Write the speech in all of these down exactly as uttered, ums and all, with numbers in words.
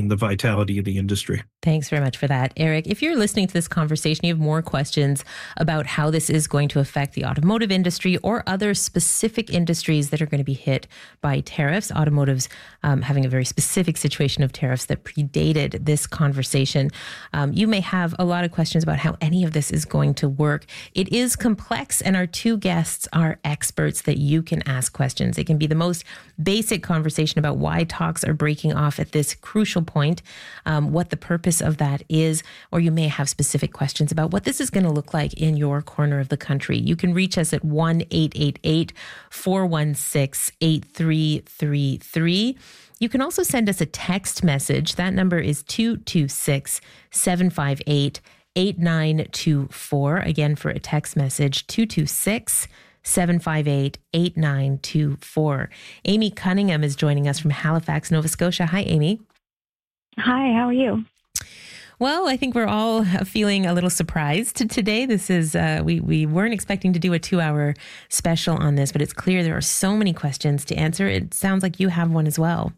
maintaining the vitality of the industry. Thanks very much for that, Eric. If you're listening to this conversation, you have more questions about how this is going to affect the automotive industry or other specific industries that are going to be hit by tariffs. Automotive's um, having a very specific situation of tariffs that predated this conversation. Um, you may have a lot of questions about how any of this is going to work. It is complex, and our two guests are experts that you can ask questions. It can be the most basic conversation about why talks are breaking off at this crucial point, um, what the purpose of that is, or you may have specific questions about what this is going to look like in your corner of the country. You can reach us at one eight eight eight, four one six, eight three three three. You can also send us a text message. That number is two two six, seven five eight, eight nine two four. Again, for a text message, two two six, seven five eight, eight nine two four. Amy Cunningham is joining us from Halifax, Nova Scotia. Hi, Amy. Hi, how are you? Well, I think we're all feeling a little surprised today. This is, uh, we, we weren't expecting to do a two hour special on this, but it's clear there are so many questions to answer. It sounds like you have one as well.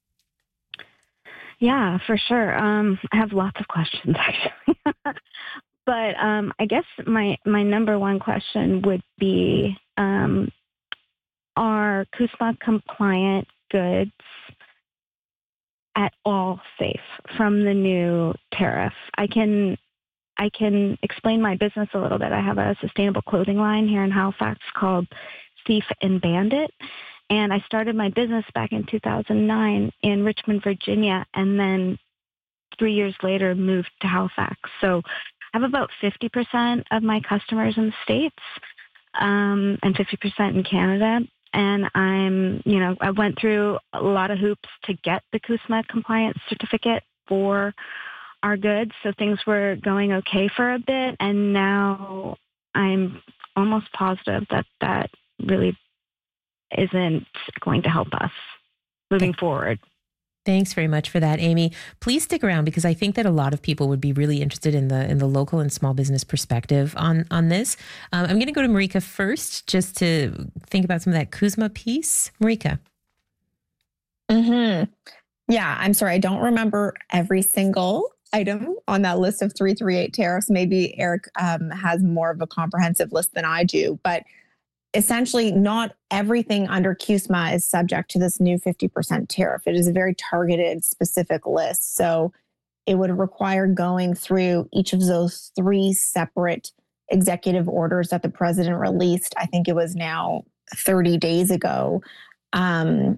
Yeah, for sure. Um, I have lots of questions, actually. But um, I guess my, my number one question would be, um, are CUSMA compliant goods at all safe from the new tariff? I can I can explain my business a little bit. I have a sustainable clothing line here in Halifax called Thief and Bandit. And I started my business back in two thousand nine in Richmond, Virginia, and then three years later moved to Halifax. So I have about fifty percent of my customers in the States um, and fifty percent in Canada. And I'm, you know, I went through a lot of hoops to get the CUSMA compliance certificate for our goods. So things were going okay for a bit. And now I'm almost positive that that really isn't going to help us moving forward. Thanks very much for that, Amy. Please stick around because I think that a lot of people would be really interested in the in the local and small business perspective on, on this. Um, I'm going to go to Marika first just to think about some of that CUSMA piece. Marika. Mm-hmm. Yeah, I'm sorry. I don't remember every single item on that list of three thirty-eight tariffs. Maybe Eric um, has more of a comprehensive list than I do, but essentially, not everything under CUSMA is subject to this new fifty percent tariff. It is a very targeted, specific list. So it would require going through each of those three separate executive orders that the president released, I think it was now thirty days ago, um,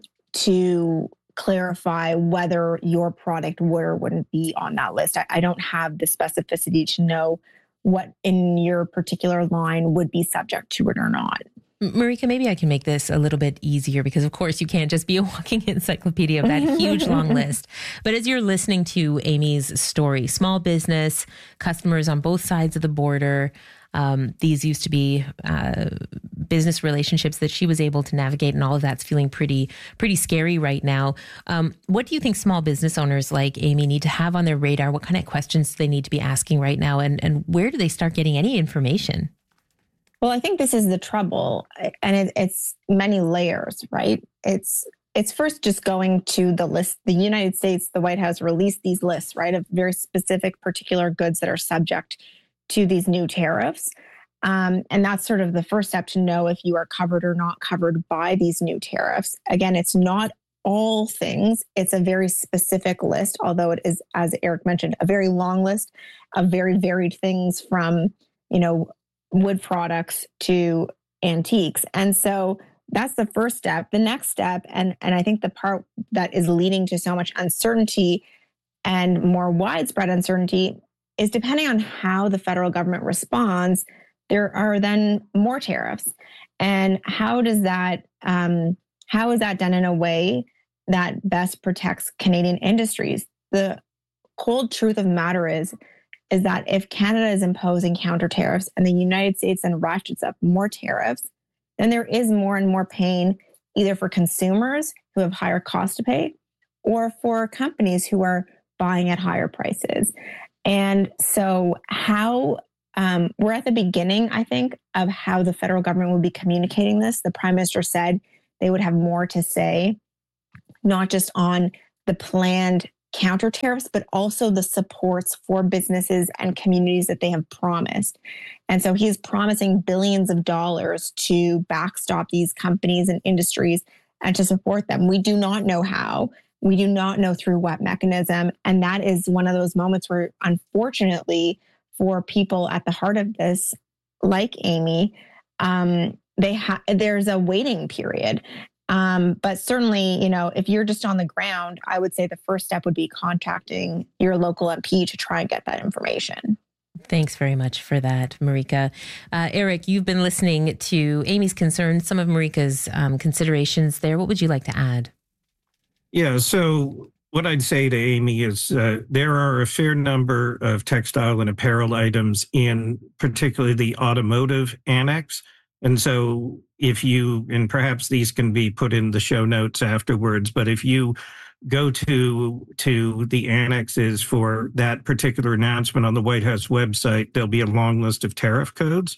to clarify whether your product would or wouldn't be on that list. I, I don't have the specificity to know what in your particular line would be subject to it or not. Marika, maybe I can make this a little bit easier because, of course, you can't just be a walking encyclopedia of that huge long list. But as you're listening to Amy's story, small business, customers on both sides of the border, um, these used to be uh, business relationships that she was able to navigate, and all of that's feeling pretty, pretty scary right now. Um, what do you think small business owners like Amy need to have on their radar? What kind of questions do they need to be asking right now? And, and where do they start getting any information? Well, I think this is the trouble, and it, it's many layers, right? It's it's first just going to the list. The United States, the White House released these lists, right, of very specific, particular goods that are subject to these new tariffs. Um, and that's sort of the first step to know if you are covered or not covered by these new tariffs. Again, it's not all things. It's a very specific list, although it is, as Eric mentioned, a very long list of very varied things from, you know, wood products to antiques. And so that's the first step. The next step, and, and I think the part that is leading to so much uncertainty and more widespread uncertainty is depending on how the federal government responds, there are then more tariffs. And how does that, um, how is that done in a way that best protects Canadian industries? The cold truth of the matter is, is that if Canada is imposing counter tariffs and the United States then ratchets up more tariffs, then there is more and more pain either for consumers who have higher costs to pay or for companies who are buying at higher prices. And so how um, we're at the beginning, I think, of how the federal government will be communicating this. The Prime Minister said they would have more to say, not just on the planned counter tariffs, but also the supports for businesses and communities that they have promised. And so he's promising billions of dollars to backstop these companies and industries and to support them. We do not know how. We do not know through what mechanism. And that is one of those moments where, unfortunately, for people at the heart of this, like Amy, um, they ha- there's a waiting period. Um, but certainly, you know, if you're just on the ground, I would say the first step would be contacting your local M P to try and get that information. Thanks very much for that, Marika. Uh, Eric, you've been listening to Amy's concerns, some of Marika's um, considerations there. What would you like to add? Yeah, so what I'd say to Amy is uh, there are a fair number of textile and apparel items in particularly the automotive annex. And so if you, and perhaps these can be put in the show notes afterwards, but if you go to to the annexes for that particular announcement on the White House website, there'll be a long list of tariff codes.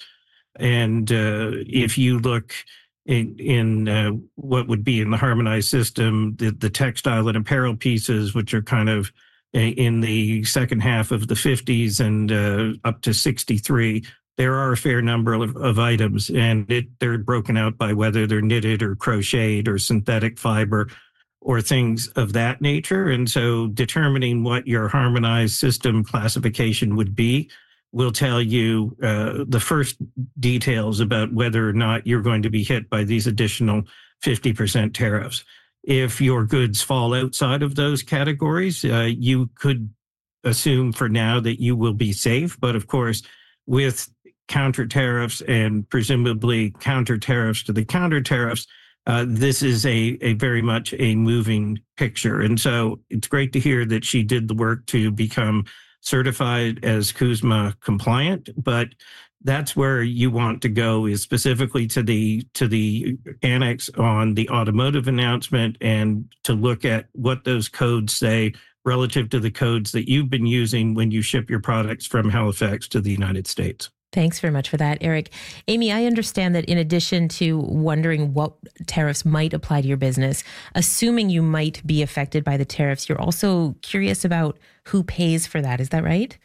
And uh, if you look in, in uh, what would be in the harmonized system, the, the textile and apparel pieces, which are kind of in the second half of the fifties and uh, up to sixty-three, there are a fair number of, of items, and it, they're broken out by whether they're knitted or crocheted or synthetic fiber or things of that nature. And so determining what your harmonized system classification would be will tell you uh, the first details about whether or not you're going to be hit by these additional fifty percent tariffs. If your goods fall outside of those categories, uh, you could assume for now that you will be safe. But of course, with counter tariffs and presumably counter tariffs to the counter tariffs, uh, this is a, a very much a moving picture. And so it's great to hear that she did the work to become certified as CUSMA compliant, but that's where you want to go, is specifically to the to the annex on the automotive announcement, and to look at what those codes say relative to the codes that you've been using when you ship your products from Halifax to the United States. Thanks very much for that, Eric. Amy, I understand that in addition to wondering what tariffs might apply to your business, assuming you might be affected by the tariffs, you're also curious about who pays for that. Is that right?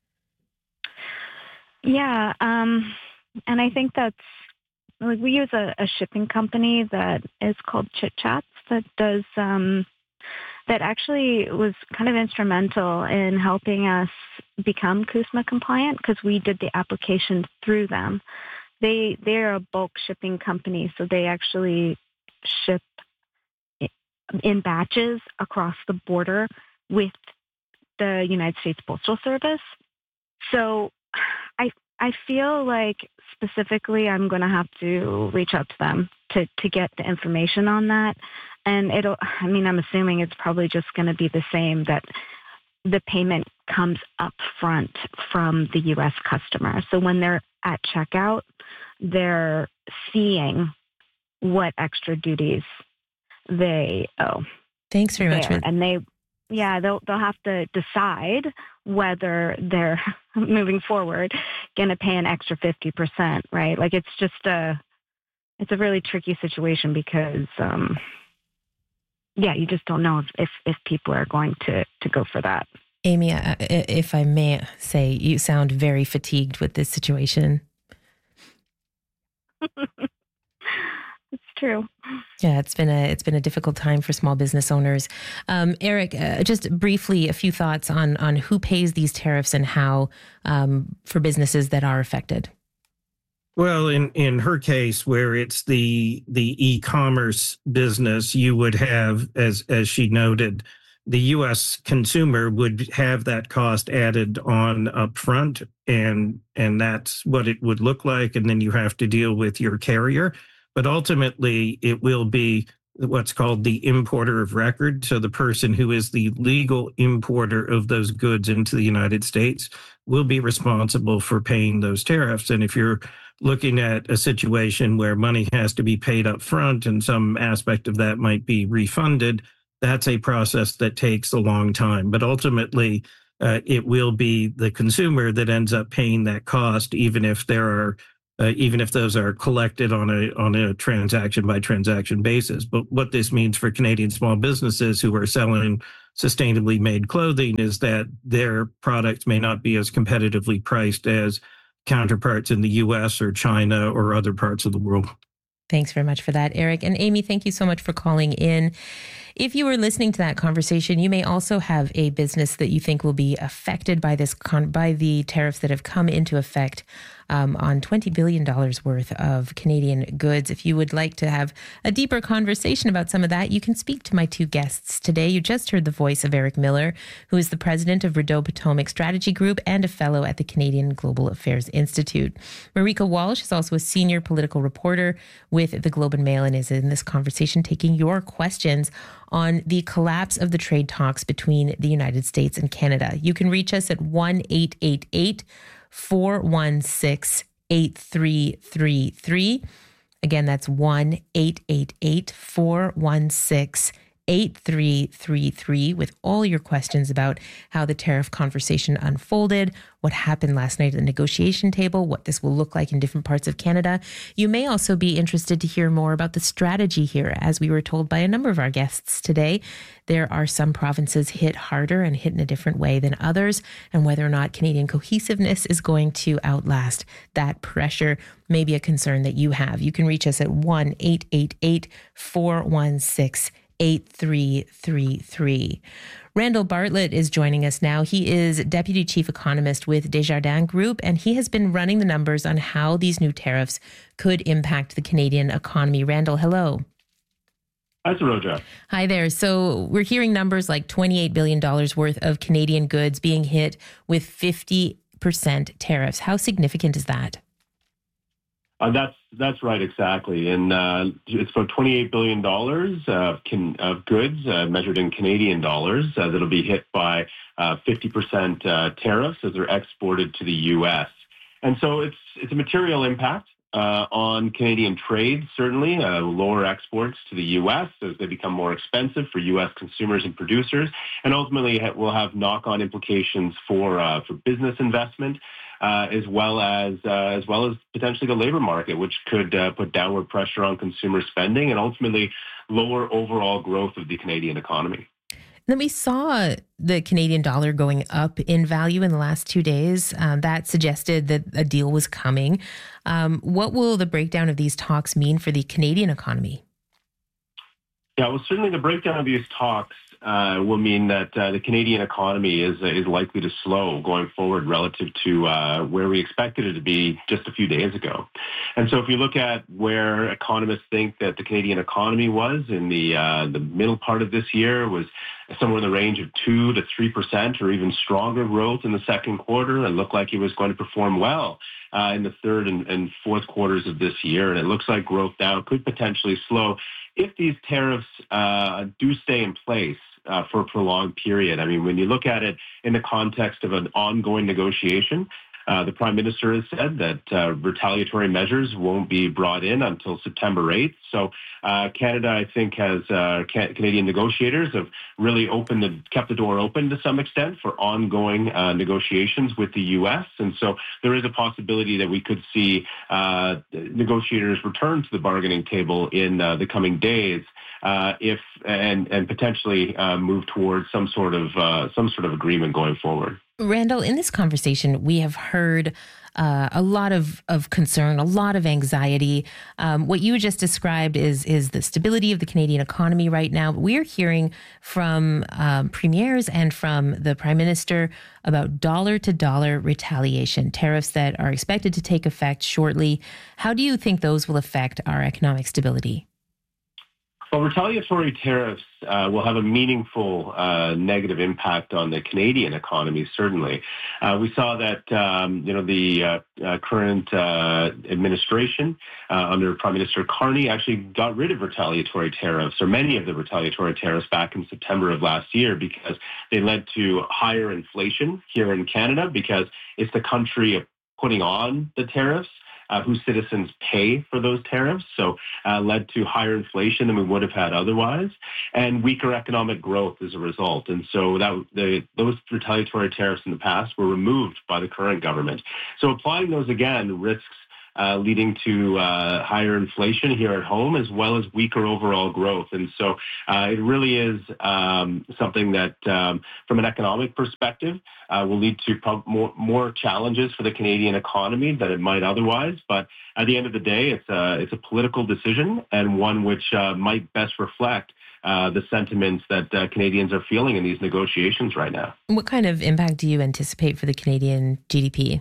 Yeah. Um, and I think that's, like, we use a, a shipping company that is called Chit Chats that does, um, that actually was kind of instrumental in helping us become CUSMA compliant, because we did the application through them. They they're a bulk shipping company, so they actually ship in batches across the border with the United States Postal Service. So I I feel like specifically I'm going to have to reach out to them to, to get the information on that. And it'll, I mean, I'm assuming it's probably just going to be the same, that the payment comes up front from the U S customer. So when they're at checkout, they're seeing what extra duties they owe. Thanks very much. For- and they, yeah, they'll they'll have to decide whether they're moving forward going to pay an extra fifty percent, right? Like, it's just a, it's a really tricky situation because, um, yeah, you just don't know if, if, if people are going to, to go for that. Amy, if I may say, you sound very fatigued with this situation. It's true. Yeah, it's been a it's been a difficult time for small business owners. Um, Eric, uh, just briefly, a few thoughts on on who pays these tariffs and how um, for businesses that are affected. Well, in, in her case, where it's the the e-commerce business, you would have, as as she noted, the U S consumer would have that cost added on up front, and and that's what it would look like. And then you have to deal with your carrier. But ultimately, it will be what's called the importer of record. So the person who is the legal importer of those goods into the United States will be responsible for paying those tariffs. And if you're looking at a situation where money has to be paid up front and some aspect of that might be refunded, that's a process that takes a long time. But ultimately, uh, it will be the consumer that ends up paying that cost, even if there are uh, even if those are collected on a on a transaction by transaction basis. But what this means for Canadian small businesses who are selling sustainably made clothing is that their products may not be as competitively priced as counterparts in the U S or China or other parts of the world. Thanks very much for that, Eric. And Amy, thank you so much for calling in. If you were listening to that conversation, you may also have a business that you think will be affected by this con- by the tariffs that have come into effect um, on twenty billion dollars worth of Canadian goods. If you would like to have a deeper conversation about some of that, you can speak to my two guests today. You just heard the voice of Eric Miller, who is the president of Rideau Potomac Strategy Group and a fellow at the Canadian Global Affairs Institute. Marika Walsh is also a senior political reporter with the Globe and Mail and is in this conversation taking your questions on the collapse of the trade talks between the United States and Canada. You can reach us at one eight eight eight, four one six, eight three three three. Again, that's one eight eight eight, four one six, eight three three three with all your questions about how the tariff conversation unfolded, what happened last night at the negotiation table, what this will look like in different parts of Canada. You may also be interested to hear more about the strategy here. As we were told by a number of our guests today, there are some provinces hit harder and hit in a different way than others, and whether or not Canadian cohesiveness is going to outlast that pressure may be a concern that you have. You can reach us at one eight eight eight, four one six, eight three three three. Randall Bartlett is joining us now. He is Deputy Chief Economist with Desjardins Group, and he has been running the numbers on how these new tariffs could impact the Canadian economy. Randall, hello. Hi, Saroja. Hi there. So we're hearing numbers like twenty-eight billion dollars worth of Canadian goods being hit with fifty percent tariffs. How significant is that? Uh, that's that's right, exactly. And uh, it's about twenty-eight billion dollars uh, can, of goods uh, measured in Canadian dollars uh, that'll be hit by uh, fifty percent uh, tariffs as they're exported to the U S. And so it's it's a material impact uh, on Canadian trade, certainly, uh, lower exports to the U S as they become more expensive for U S consumers and producers, and ultimately will have knock-on implications for uh, for business investment. Uh, as well as uh, as well as potentially the labor market, which could uh, put downward pressure on consumer spending and ultimately lower overall growth of the Canadian economy. Then we saw the Canadian dollar going up in value in the last two days. Um, that suggested that a deal was coming. Um, what will the breakdown of these talks mean for the Canadian economy? Yeah, well, certainly the breakdown of these talks uh, will mean that uh, the Canadian economy is is likely to slow going forward relative to uh, where we expected it to be just a few days ago. And so if you look at where economists think that the Canadian economy was in the uh, the middle part of this year, was somewhere in the range of two to three percent or even stronger growth in the second quarter, and looked like it was going to perform well uh, in the third and, and fourth quarters of this year. And it looks like growth now could potentially slow if these tariffs uh, do stay in place uh, for a prolonged period. I mean, when you look at it in the context of an ongoing negotiation, uh, the Prime Minister has said that uh, retaliatory measures won't be brought in until September eighth. So uh, Canada, I think, has uh, can- Canadian negotiators have really opened the, kept the door open to some extent for ongoing uh, negotiations with the U S. And so there is a possibility that we could see uh, negotiators return to the bargaining table in uh, the coming days. Uh, if and and potentially uh, move towards some sort of uh, some sort of agreement going forward. Randall, in this conversation, we have heard uh, a lot of, of concern, a lot of anxiety. Um, what you just described is is the stability of the Canadian economy right now. But we're hearing from um, premiers and from the Prime Minister about dollar-to-dollar retaliation, tariffs that are expected to take effect shortly. How do you think those will affect our economic stability? Well, retaliatory tariffs uh, will have a meaningful uh, negative impact on the Canadian economy, certainly. Uh, we saw that, um, you know, the uh, uh, current uh, administration uh, under Prime Minister Carney actually got rid of retaliatory tariffs, or many of the retaliatory tariffs, back in September of last year, because they led to higher inflation here in Canada, because it's the country putting on the tariffs Uh, whose citizens pay for those tariffs, so uh, led to higher inflation than we would have had otherwise, and weaker economic growth as a result. And so that the, those retaliatory tariffs in the past were removed by the current government. So applying those again risks uh, leading to uh, higher inflation here at home, as well as weaker overall growth. And so uh, it really is um, something that, um, from an economic perspective, uh, will lead to prob- more, more challenges for the Canadian economy than it might otherwise. But at the end of the day, it's a, it's a political decision, and one which uh, might best reflect Uh, the sentiments that uh, Canadians are feeling in these negotiations right now. What kind of impact do you anticipate for the Canadian G D P?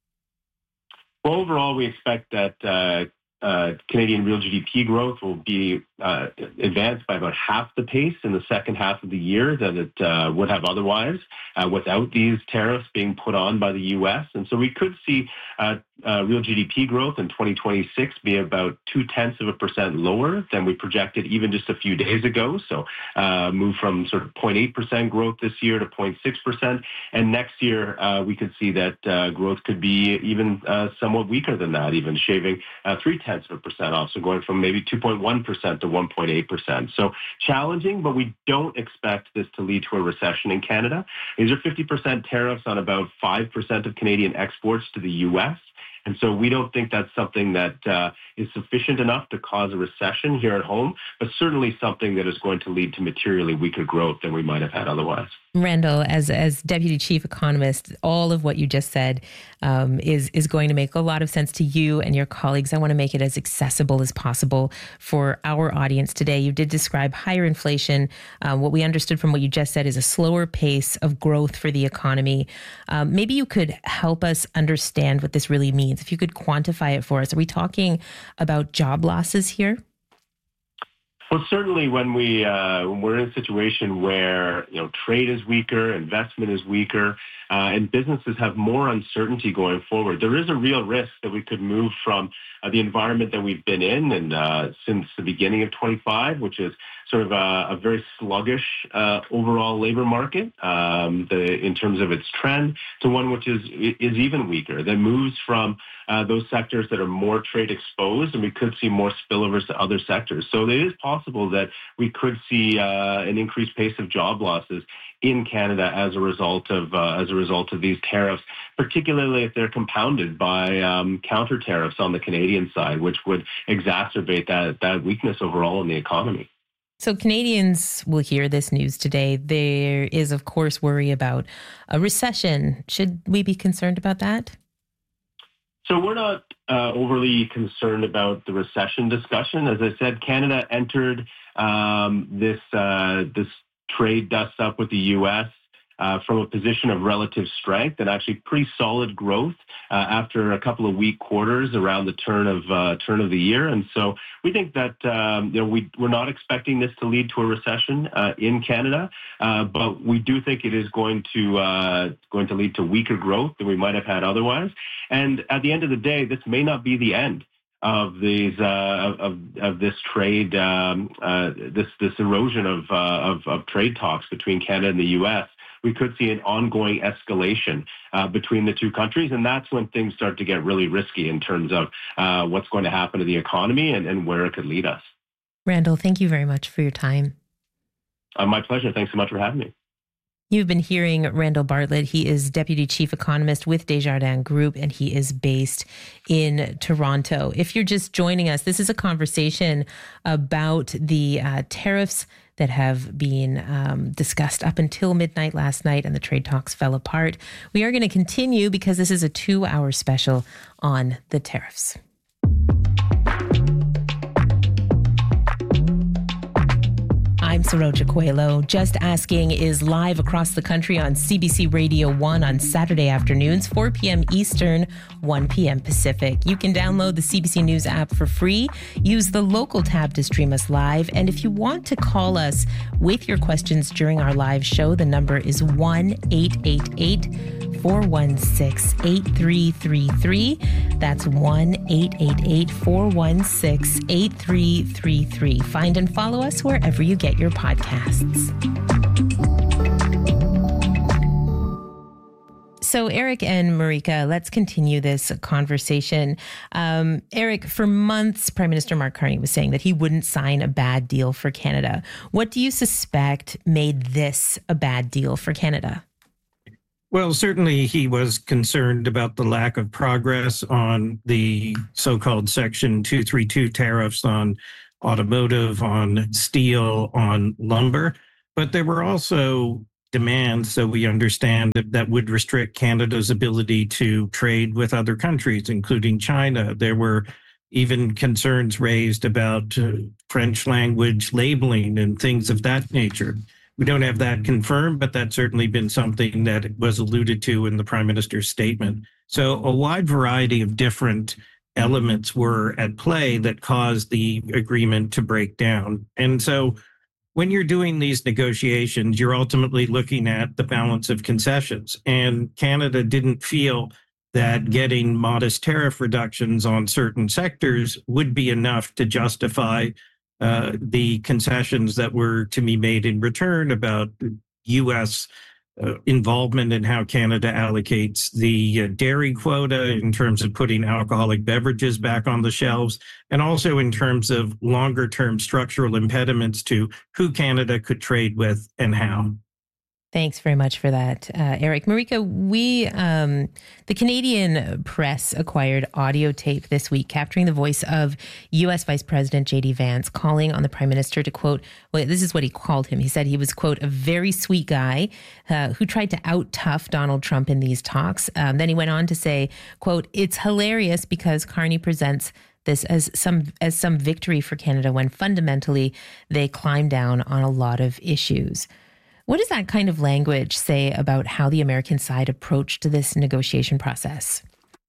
Well, overall, we expect that uh, uh, Canadian real G D P growth will be uh, advanced by about half the pace in the second half of the year than it uh, would have otherwise uh, without these tariffs being put on by the U S. And so we could see uh, uh, real G D P growth in twenty twenty-six be about two tenths of a percent lower than we projected even just a few days ago. So uh, move from sort of zero point eight percent growth this year to zero point six percent. And next year, uh, we could see that uh, growth could be even uh, somewhat weaker than that, even shaving uh, three tenths of a percent off. So going from maybe two point one percent to one point eight percent. So challenging, but we don't expect this to lead to a recession in Canada. These are fifty percent tariffs on about five percent of Canadian exports to the U S. And so we don't think that's something that uh, is sufficient enough to cause a recession here at home, but certainly something that is going to lead to materially weaker growth than we might have had otherwise. Randall, as as Deputy Chief Economist, all of what you just said um, is is going to make a lot of sense to you and your colleagues. I want to make it as accessible as possible for our audience today. You did describe higher inflation. Uh, what we understood from what you just said is a slower pace of growth for the economy. Um, maybe you could help us understand what this really means. If you could quantify it for us, are we talking about job losses here? Well, certainly when we uh, when we're in a situation where you know trade is weaker, investment is weaker, uh, and businesses have more uncertainty going forward, there is a real risk that we could move from uh, the environment that we've been in and uh, since the beginning of twenty-five, which is sort of a, a very sluggish uh, overall labor market um, the, in terms of its trend, to one which is is even weaker, that moves from uh, those sectors that are more trade exposed, and we could see more spillovers to other sectors. So it is possible that we could see uh, an increased pace of job losses in Canada as a result of uh, as a result of these tariffs, particularly if they're compounded by um, counter tariffs on the Canadian side, which would exacerbate that that weakness overall in the economy. So Canadians will hear this news today. There is, of course, worry about a recession. Should we be concerned about that? So we're not uh, overly concerned about the recession discussion. As I said, Canada entered um, this uh, this trade dust up with the U S uh, from a position of relative strength and actually pretty solid growth uh, after a couple of weak quarters around the turn of uh, turn of the year. And so we think that um, you know we we're not expecting this to lead to a recession uh, in Canada, uh, but we do think it is going to uh, going to lead to weaker growth than we might have had otherwise. And at the end of the day, this may not be the end of these uh, of of this trade um, uh, this this erosion of, uh, of of trade talks between Canada and the U S. We could see an ongoing escalation uh, between the two countries, and that's when things start to get really risky in terms of uh, what's going to happen to the economy and, and where it could lead us. Randall, thank you very much for your time. Uh, my pleasure. Thanks so much for having me. You've been hearing Randall Bartlett. He is Deputy Chief Economist with Desjardins Group, and he is based in Toronto. If you're just joining us, this is a conversation about the uh, tariffs that have been um, discussed up until midnight last night, and the trade talks fell apart. We are going to continue because this is a two-hour special on the tariffs. I'm Saroja Coelho. Just Asking is live across the country on C B C Radio one on Saturday afternoons, four p.m. Eastern, one p.m. Pacific. You can download the C B C News app for free. Use the local tab to stream us live. And if you want to call us with your questions during our live show, the number is one eight eight eight, four one six, eight three three three. That's one eight eight eight, four one six, eight three three three. Find and follow us wherever you get your podcasts. So Eric and Marika, let's continue this conversation. Um, Eric, for months, Prime Minister Mark Carney was saying that he wouldn't sign a bad deal for Canada. What do you suspect made this a bad deal for Canada? Well, certainly he was concerned about the lack of progress on the so-called Section two thirty-two tariffs on automotive, on steel, on lumber. But there were also demands, so we understand, that, that would restrict Canada's ability to trade with other countries, including China. There were even concerns raised about uh, French language labeling and things of that nature. We don't have that confirmed, but that's certainly been something that was alluded to in the Prime Minister's statement. So a wide variety of different elements were at play that caused the agreement to break down. And so when you're doing these negotiations, you're ultimately looking at the balance of concessions. And Canada didn't feel that getting modest tariff reductions on certain sectors would be enough to justify uh, the concessions that were to be made in return about U S uh, involvement in how Canada allocates the uh, dairy quota in terms of putting alcoholic beverages back on the shelves, and also in terms of longer term structural impediments to who Canada could trade with and how. Thanks very much for that, uh, Eric. Marika, we, um, the Canadian press acquired audio tape this week capturing the voice of U S Vice President J D Vance calling on the Prime Minister to, quote, well, this is what he called him. He said he was, quote, a very sweet guy uh, who tried to out-tough Donald Trump in these talks. Um, then he went on to say, quote, it's hilarious because Carney presents this as some as some victory for Canada when fundamentally they climb down on a lot of issues. What does that kind of language say about how the American side approached this negotiation process?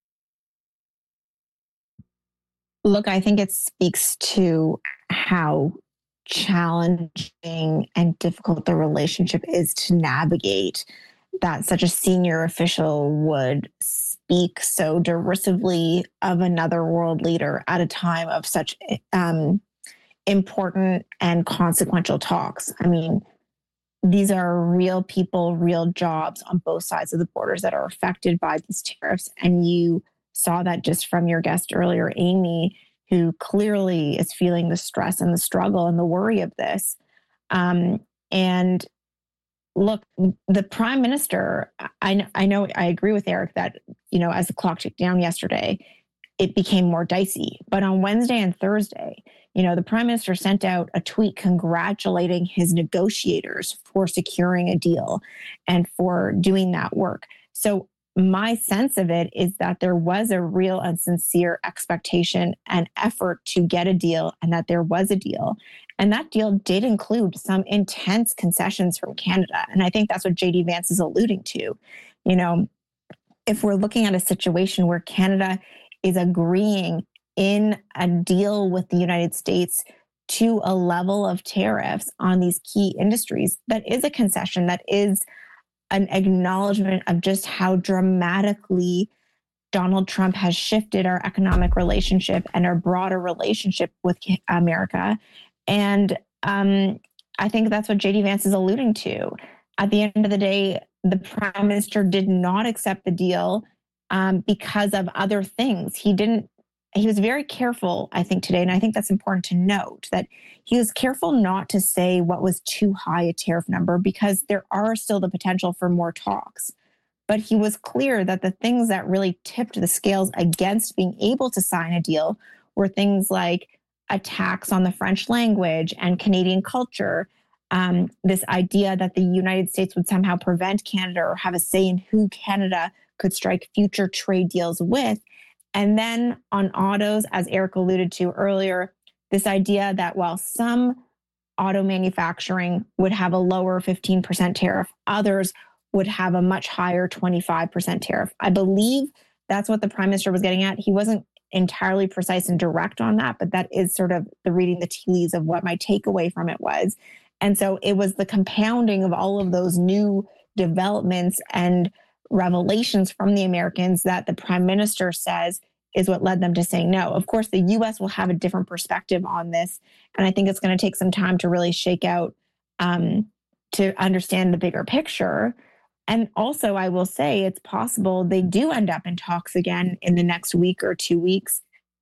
Look, I think it speaks to how challenging and difficult the relationship is to navigate, that such a senior official would speak so derisively of another world leader at a time of such um, important and consequential talks. I mean, these are real people, real jobs on both sides of the borders that are affected by these tariffs. And you saw that just from your guest earlier, Amy, who clearly is feeling the stress and the struggle and the worry of this. Um, and look, the Prime Minister, I, I know, I agree with Eric that, you know, as the clock ticked down yesterday, it became more dicey. But on Wednesday and Thursday, you know, the Prime Minister sent out a tweet congratulating his negotiators for securing a deal and for doing that work. So my sense of it is that there was a real and sincere expectation and effort to get a deal, and that there was a deal. And that deal did include some intense concessions from Canada. And I think that's what J D Vance is alluding to. You know, if we're looking at a situation where Canada is agreeing in a deal with the United States to a level of tariffs on these key industries, that is a concession, that is an acknowledgement of just how dramatically Donald Trump has shifted our economic relationship and our broader relationship with America. And um, I think that's what J D Vance is alluding to. At the end of the day, the Prime Minister did not accept the deal um, because of other things. He didn't He was very careful, I think, today, and I think that's important to note, that he was careful not to say what was too high a tariff number, because there are still the potential for more talks. But he was clear that the things that really tipped the scales against being able to sign a deal were things like attacks on the French language and Canadian culture, um, this idea that the United States would somehow prevent Canada or have a say in who Canada could strike future trade deals with. And then on autos, as Eric alluded to earlier, this idea that while some auto manufacturing would have a lower fifteen percent tariff, others would have a much higher twenty-five percent tariff. I believe that's what the Prime Minister was getting at. He wasn't entirely precise and direct on that, but that is sort of the reading the tea leaves of what my takeaway from it was. And so it was the compounding of all of those new developments and revelations from the Americans that the Prime Minister says is what led them to saying no. Of course, the U S will have a different perspective on this, and I think it's going to take some time to really shake out um, to understand the bigger picture. And also, I will say it's possible they do end up in talks again in the next week or two weeks,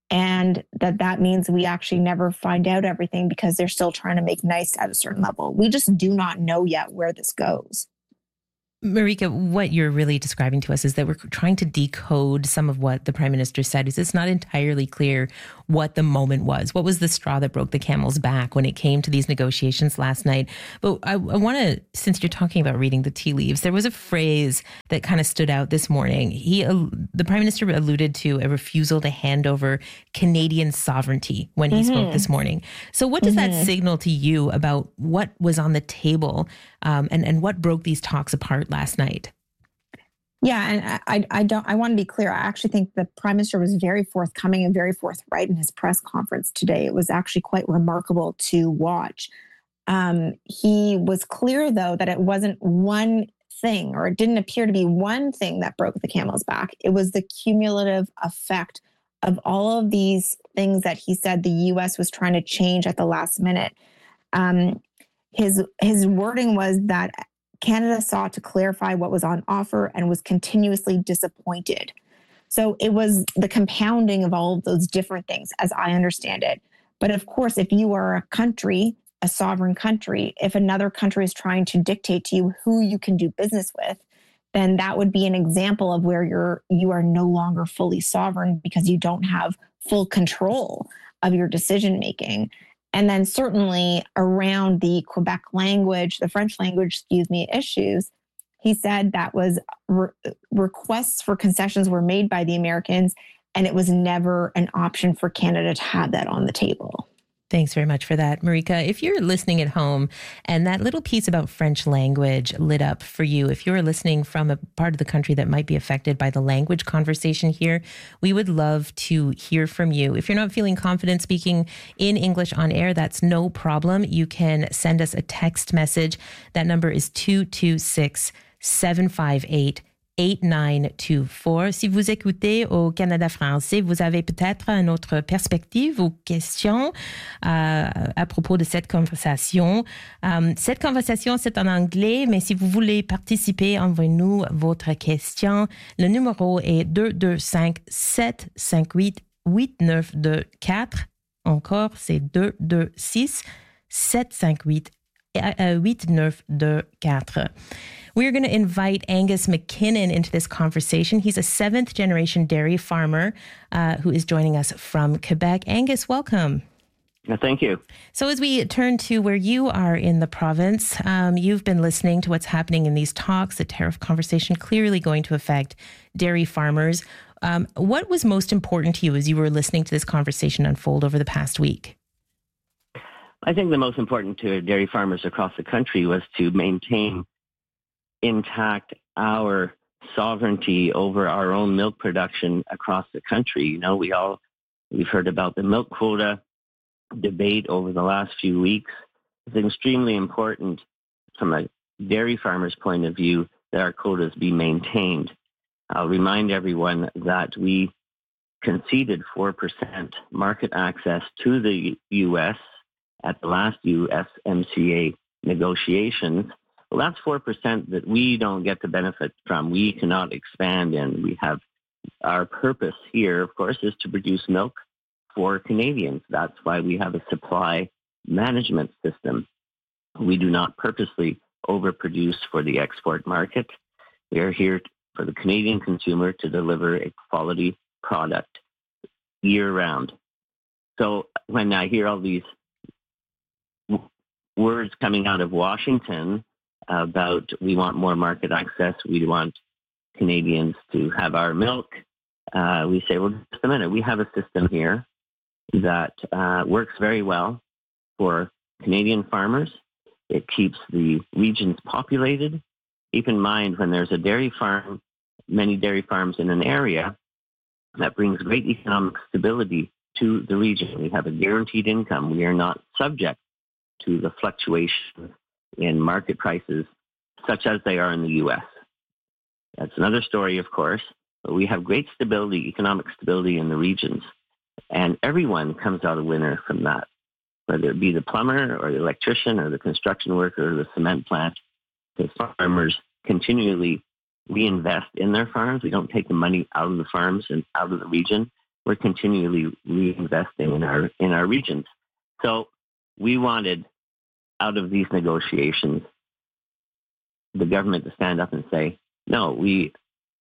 and that that means we actually never find out everything because they're still trying to make nice at a certain level. We just do not know yet where this goes. Marika, what you're really describing to us is that we're trying to decode some of what the Prime Minister said. Is it's not entirely clear what the moment was. What was the straw that broke the camel's back when it came to these negotiations last night? But I, I want to, since you're talking about reading the tea leaves, there was a phrase that kind of stood out this morning. He, uh, the Prime Minister alluded to a refusal to hand over Canadian sovereignty when he mm-hmm. spoke this morning. So what does mm-hmm. that signal to you about what was on the table um, and, and what broke these talks apart last night? Yeah, and I, I don't. I want to be clear. I actually think the Prime Minister was very forthcoming and very forthright in his press conference today. It was actually quite remarkable to watch. Um, he was clear, though, that it wasn't one thing, or it didn't appear to be one thing that broke the camel's back. It was the cumulative effect of all of these things that he said the U S was trying to change at the last minute. Um, his his wording was that Canada sought to clarify what was on offer and was continuously disappointed. So it was the compounding of all of those different things, as I understand it. But of course, if you are a country, a sovereign country, if another country is trying to dictate to you who you can do business with, then that would be an example of where you're you are no longer fully sovereign because you don't have full control of your decision making. And then certainly around the Quebec language, the French language, excuse me, issues, he said that was re- requests for concessions were made by the Americans, and it was never an option for Canada to have that on the table. Thanks very much for that, Marika. If you're listening at home and that little piece about French language lit up for you, if you're listening from a part of the country that might be affected by the language conversation here, we would love to hear from you. If you're not feeling confident speaking in English on air, that's no problem. You can send us a text message. That number is two two six, seven five eight, eight nine two four. Si vous écoutez au Canada français, vous avez peut-être une autre perspective ou question euh, à propos de cette conversation. Um, cette conversation, c'est en anglais, mais si vous voulez participer, envoyez-nous votre question. Le numéro est deux deux cinq, sept cinq huit, huit neuf deux quatre. Encore, c'est deux deux six, sept cinq huit, huit neuf deux quatre. We're going to invite Angus McKinnon into this conversation. He's a seventh generation dairy farmer uh, who is joining us from Quebec. Angus, welcome. Thank you. So as we turn to where you are in the province, um, you've been listening to what's happening in these talks, the tariff conversation clearly going to affect dairy farmers. Um, what was most important to you as you were listening to this conversation unfold over the past week? I think the most important to dairy farmers across the country was to maintain intact our sovereignty over our own milk production across the country. You know, we all, we've heard about the milk quota debate over the last few weeks. It's extremely important from a dairy farmer's point of view that our quotas be maintained. I'll remind everyone that we conceded four percent market access to the U S at the last U S M C A negotiations. Well, that's four percent that we don't get to benefit from. We cannot expand in. We have our purpose here, of course, is to produce milk for Canadians. That's why we have a supply management system. We do not purposely overproduce for the export market. We are here for the Canadian consumer to deliver a quality product year-round. So when I hear all these w- words coming out of Washington about we want more market access, we want Canadians to have our milk, uh, we say, well, just a minute, we have a system here that uh, works very well for Canadian farmers. It keeps the regions populated. Keep in mind, when there's a dairy farm, many dairy farms in an area, that brings great economic stability to the region. We have a guaranteed income. We are not subject to the fluctuations in market prices, such as they are in the U S. That's another story, of course, but we have great stability, economic stability in the regions, and everyone comes out a winner from that, whether it be the plumber or the electrician or the construction worker or the cement plant. The farmers continually reinvest in their farms. We don't take the money out of the farms and out of the region. We're continually reinvesting in our in our regions. So we wanted, out of these negotiations, the government to stand up and say, no, we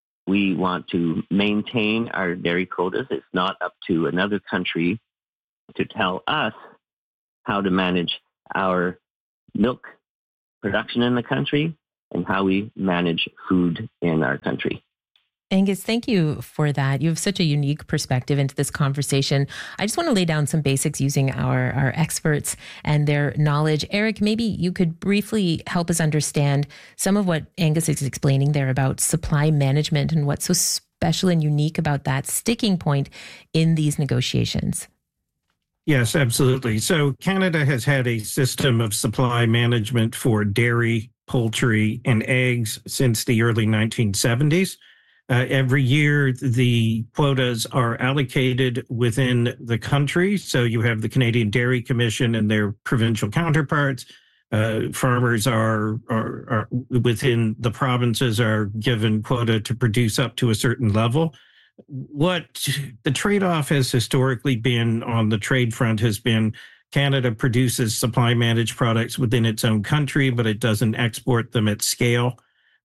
we want to maintain our dairy quotas. It's not up to another country to tell us how to manage our milk production in the country and how we manage food in our country. Angus, thank you for that. You have such a unique perspective into this conversation. I just want to lay down some basics using our, our experts and their knowledge. Eric, maybe you could briefly help us understand some of what Angus is explaining there about supply management and what's so special and unique about that sticking point in these negotiations. Yes, absolutely. So Canada has had a system of supply management for dairy, poultry, and eggs since the early nineteen seventies. Uh, every year, the quotas are allocated within the country. So you have the Canadian Dairy Commission and their provincial counterparts. Uh, farmers are, are, are within the provinces are given quota to produce up to a certain level. What the trade-off has historically been on the trade front has been Canada produces supply managed products within its own country, but it doesn't export them at scale.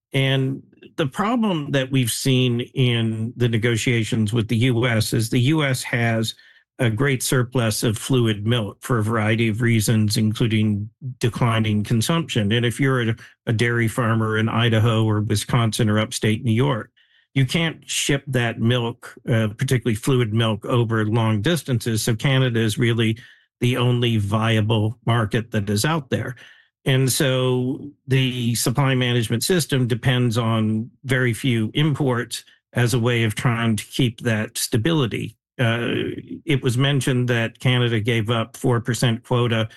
And the problem that we've seen in the negotiations with the U S is the U S has a great surplus of fluid milk for a variety of reasons, including declining consumption. And if you're a, a dairy farmer in Idaho or Wisconsin or upstate New York, you can't ship that milk, uh, particularly fluid milk, over long distances. So Canada is really the only viable market that is out there. And so the supply management system depends on very few imports as a way of trying to keep that stability. Uh, it was mentioned that Canada gave up four percent quota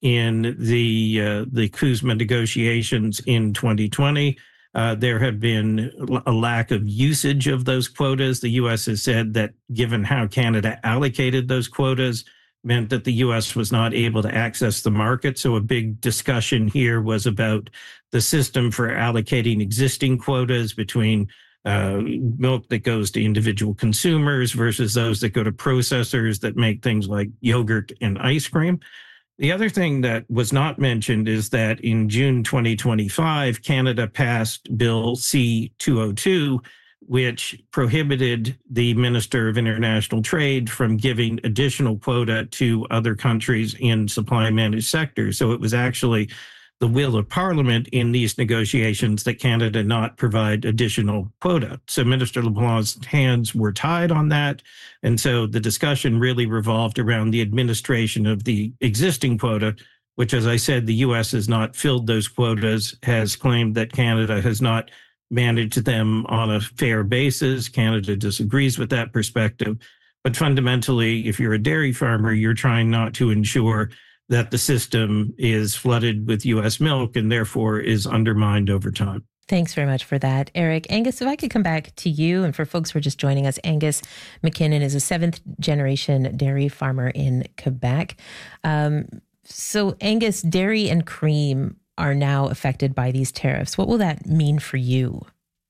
in the uh, the CUSMA negotiations in twenty twenty. Uh, there have been a lack of usage of those quotas. The U S has said that given how Canada allocated those quotas, meant that the U S was not able to access the market. So a big discussion here was about the system for allocating existing quotas between uh, milk that goes to individual consumers versus those that go to processors that make things like yogurt and ice cream. The other thing that was not mentioned is that in June twenty twenty-five, Canada passed Bill C two oh two, which prohibited the Minister of International Trade from giving additional quota to other countries in supply managed sectors. So it was actually the will of Parliament in these negotiations that Canada not provide additional quota. So Minister LeBlanc's hands were tied on that. And so the discussion really revolved around the administration of the existing quota, which, as I said, the U S has not filled those quotas, has claimed that Canada has not manage them on a fair basis. Canada disagrees with that perspective. But fundamentally, if you're a dairy farmer, you're trying not to ensure that the system is flooded with U S milk and therefore is undermined over time. Thanks very much for that, Eric. Angus, if I could come back to you, and for folks who are just joining us, Angus McKinnon is a seventh generation dairy farmer in Quebec. Um, so Angus, dairy and cream are now affected by these tariffs. What will that mean for you?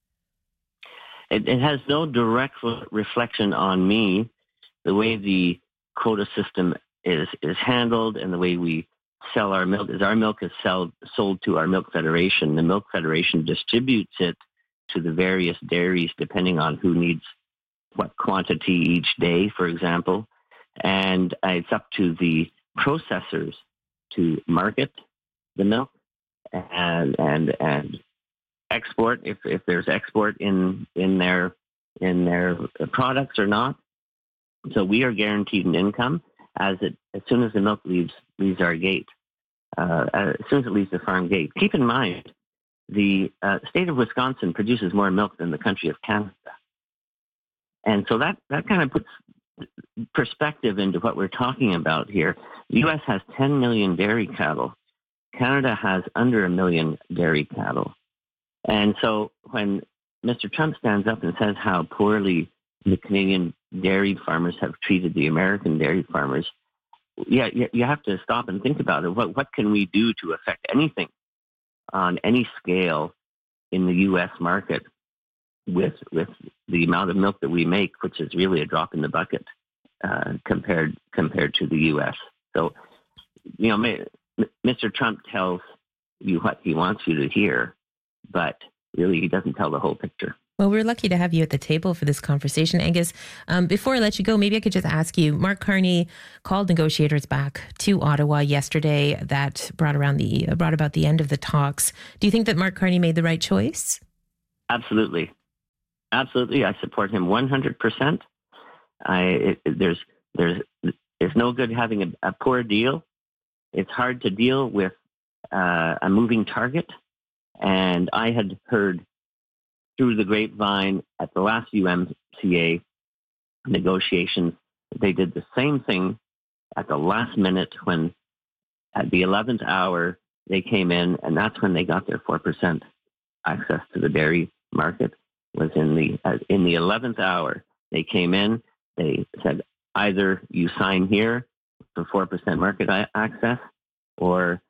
It, it has no direct reflection on me. The way the quota system is is handled and the way we sell our milk is our milk is sell, sold to our Milk Federation. The Milk Federation distributes it to the various dairies depending on who needs what quantity each day, for example. And uh, it's up to the processors to market the milk and and and export if, if there's export in in their in their products or not. So we are guaranteed an income as it as soon as the milk leaves leaves our gate, uh, as soon as it leaves the farm gate. Keep in mind, the uh, state of Wisconsin produces more milk than the country of Canada, and so that that kind of puts perspective into what we're talking about here. The U S has ten million dairy cattle. Canada has under a million dairy cattle. And so when Mister Trump stands up and says how poorly the Canadian dairy farmers have treated the American dairy farmers, yeah, you have to stop and think about it. What, what can we do to affect anything on any scale in the U S market with with the amount of milk that we make, which is really a drop in the bucket uh, compared compared to the U S? So, you know, Mister Trump tells you what he wants you to hear. but really he doesn't tell the whole picture. Well, we're lucky to have you at the table for this conversation, Angus. Um, before I let you go, maybe I could just ask you, Mark Carney called negotiators back to Ottawa yesterday. That brought around the brought about the end of the talks. Do you think that Mark Carney made the right choice? Absolutely. Absolutely. I support him one hundred percent. I, it, there's, there's, it's no good having a, a poor deal. It's hard to deal with uh, a moving target. And I had heard through the grapevine at the last U M C A negotiations, they did the same thing at the last minute when at the eleventh hour they came in, and that's when they got their four percent access to the dairy market. Was in the uh, in the eleventh hour. They came in, they said, either you sign here for four percent market access, or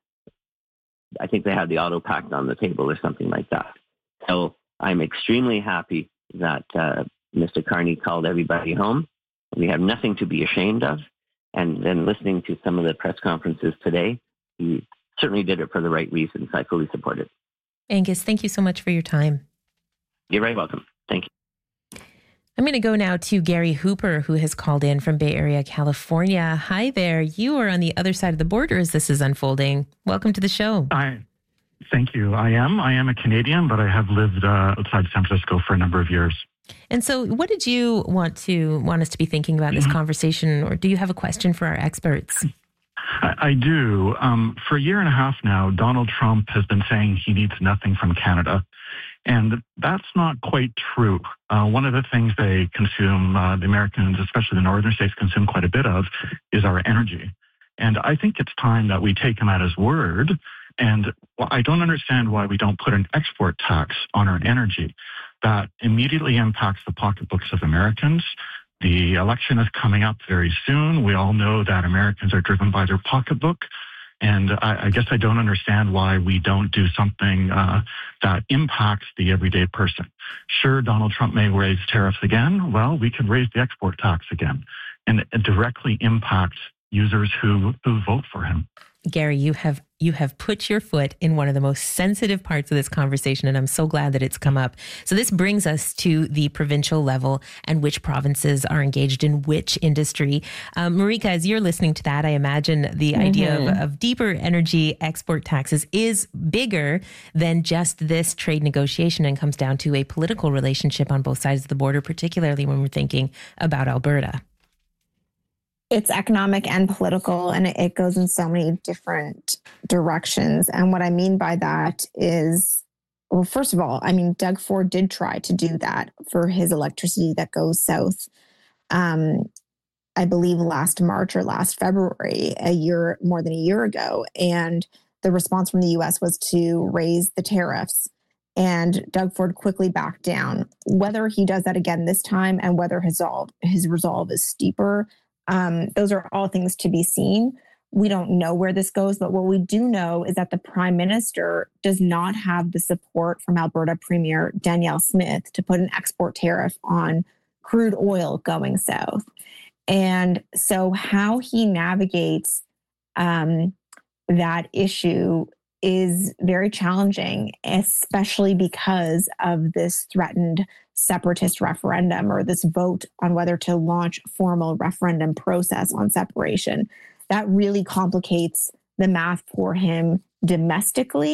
I think they had the auto pact on the table or something like that. So I'm extremely happy that uh, Mister Carney called everybody home. We have nothing to be ashamed of. And then listening to some of the press conferences today, he certainly did it for the right reasons. I fully support it. Angus, thank you so much for your time. You're very welcome. Thank you. I'm going to go now to Gary Hooper, who has called in from Bay Area, California. Hi there. You are on the other side of the border as this is unfolding. Welcome to the show. I, thank you. I am. I am a Canadian, but I have lived uh, outside San Francisco for a number of years. And so what did you want to want us to be thinking about in this conversation, or do you have a question for our experts? I, I do. Um, for a year and a half now, Donald Trump has been saying he needs nothing from Canada. And that's not quite true. Uh, one of the things they consume, uh, the Americans, especially the northern states, consume quite a bit of is our energy. And I think it's time that we take him at his word. And I don't understand why we don't put an export tax on our energy. That immediately impacts the pocketbooks of Americans. The election is coming up very soon. We all know that Americans are driven by their pocketbook. And I, I guess I don't understand why we don't do something uh, that impacts the everyday person. Sure, Donald Trump may raise tariffs again. Well, we could raise the export tax again. And it directly impacts users who, who vote for him. Gary, you have you have put your foot in one of the most sensitive parts of this conversation, and I'm so glad that it's come up. So this brings us to the provincial level and which provinces are engaged in which industry. Um, Marika, as you're listening to that, I imagine the mm-hmm. idea of, of deeper energy export taxes is bigger than just this trade negotiation and comes down to a political relationship on both sides of the border, particularly when we're thinking about Alberta. It's economic and political, and it goes in so many different directions. And what I mean by that is, well, first of all, I mean, Doug Ford did try to do that for his electricity that goes south, um, I believe last March or last February, a year, more than a year ago. And the response from the U S was to raise the tariffs. And Doug Ford quickly backed down. Whether he does that again this time and whether his resolve, his resolve is steeper, Um, those are all things to be seen. We don't know where this goes, but what we do know is that the Prime Minister does not have the support from Alberta Premier Danielle Smith to put an export tariff on crude oil going south. And so how he navigates um, that issue is very challenging, especially because of this threatened separatist referendum or this vote on whether to launch formal referendum process on separation. That really complicates the math for him domestically.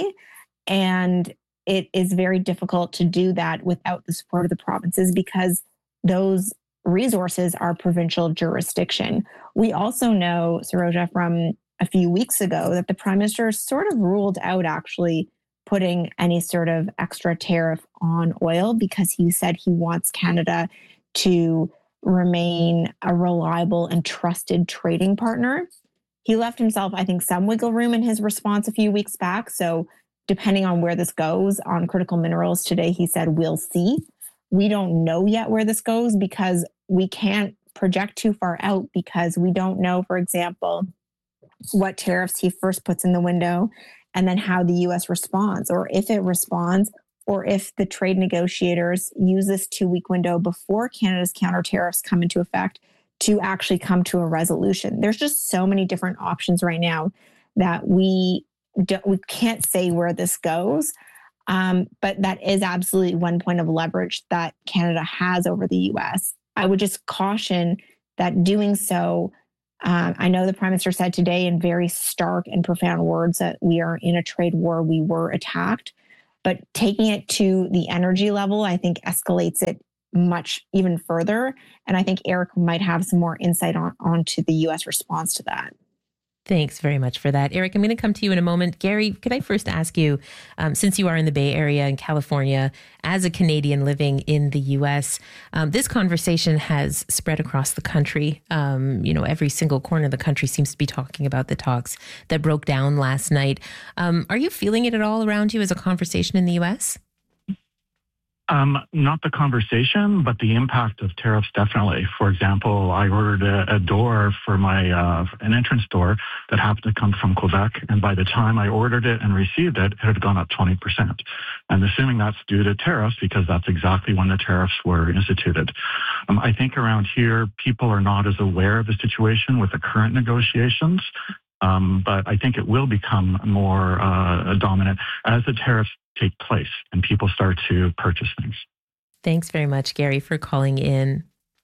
And it is very difficult to do that without the support of the provinces because those resources are provincial jurisdiction. We also know, Saroja, from a few weeks ago that the Prime Minister sort of ruled out actually putting any sort of extra tariff on oil because he said he wants Canada to remain a reliable and trusted trading partner. He left himself, I think, some wiggle room in his response a few weeks back. So depending on where this goes on critical minerals today, he said, we'll see. We don't know yet where this goes because we can't project too far out because we don't know, for example, what tariffs he first puts in the window and then how the U S responds, or if it responds, or if the trade negotiators use this two-week window before Canada's counter tariffs come into effect to actually come to a resolution. There's just so many different options right now that we don't, we can't say where this goes. Um, but that is absolutely one point of leverage that Canada has over the U S. I would just caution that doing so, um, I know the Prime Minister said today in very stark and profound words that we are in a trade war, we were attacked, but taking it to the energy level, I think escalates it much even further. And I think Eric might have some more insight on onto the U S response to that. Thanks very much for that. Eric, I'm going to come to you in a moment. Gary, could I first ask you, um, since you are in the Bay Area in California, as a Canadian living in the U S, um, this conversation has spread across the country. Um, you know, every single corner of the country seems to be talking about the talks that broke down last night. Um, are you feeling it at all around you as a conversation in the U S? Um, not the conversation, but the impact of tariffs, definitely. For example, I ordered a, a door for my, uh, an entrance door that happened to come from Quebec. And by the time I ordered it and received it, it had gone up twenty percent. I'm assuming that's due to tariffs because that's exactly when the tariffs were instituted. Um, I think around here, people are not as aware of the situation with the current negotiations. Um, but I think it will become more uh, dominant as the tariffs take place and people start to purchase things. Thanks very much, Gary, for calling in.